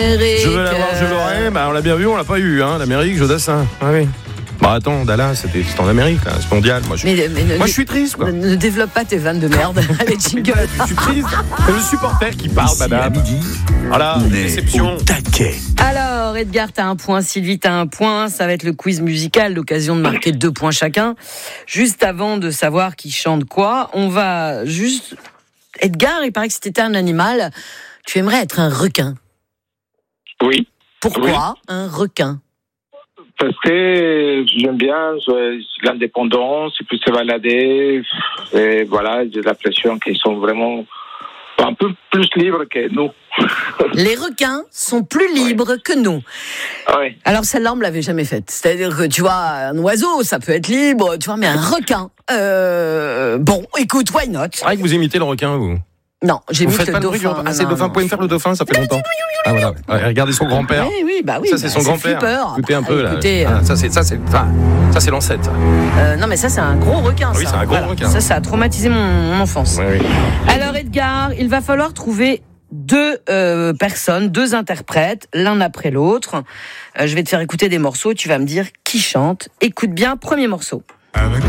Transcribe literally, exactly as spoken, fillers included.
Je veux l'avoir, je l'aurai. Bah, on l'a bien vu, on l'a pas eu, hein. L'Amérique, Jodassin. Ah oui. Bah attends, Dallas, c'était, c'était en Amérique, là, c'est mondial. Moi, je, mais, mais ne, moi, je suis triste, quoi. Ne, ne développe pas tes vannes de merde. Allez, jingle. Je suis triste. C'est le supporter qui parle, Ici, madame. à midi, voilà, on est déception. au taquet. Alors, Edgar, t'as un point, Sylvie, t'as un point. Ça va être le quiz musical, l'occasion de marquer deux points chacun. Juste avant de savoir qui chante quoi, on va juste... Edgar, il paraît que si t'étais un animal, tu aimerais être un requin. Oui. Pourquoi oui. un requin? Parce que j'aime bien l'indépendance, et puis se balader, et voilà, j'ai l'impression qu'ils sont vraiment un peu plus libres que nous. Les requins sont plus libres oui. que nous. Oui. Alors celle-là, on me l'avait jamais faite. C'est-à-dire que, tu vois, un oiseau, ça peut être libre, tu vois, mais un requin, euh, bon, écoute, why not? C'est vrai que vous imitez le requin, vous? Non, j'ai mis le dauphin. dauphin. Ah, c'est le dauphin. Vous pouvez me faire le dauphin, ça fait longtemps. Ah voilà. Ouais, regardez son grand-père. Oui, oui, bah oui. Ça c'est bah, son c'est grand-père. Flipper. Écoutez un peu ah, là. Écoutez, ah, ça c'est ça c'est enfin, ça c'est l'ancêtre. Euh, non mais ça c'est un gros requin. Ah, oui, ça. c'est un gros voilà. requin. Ça, ça a traumatisé mon, mon enfance. Oui, oui. Alors Edgar, il va falloir trouver deux euh, personnes, deux interprètes, l'un après l'autre. Euh, je vais te faire écouter des morceaux. Tu vas me dire qui chante. Écoute bien, premier morceau. Avec